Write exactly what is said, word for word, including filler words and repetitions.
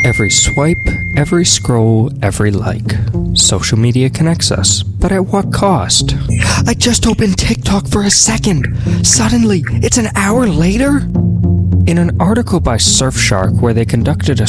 Every swipe, every scroll, every like. Social media connects us, but at what cost? I just opened TikTok for a second. Suddenly, it's an hour later? In an article by Surfshark where they conducted a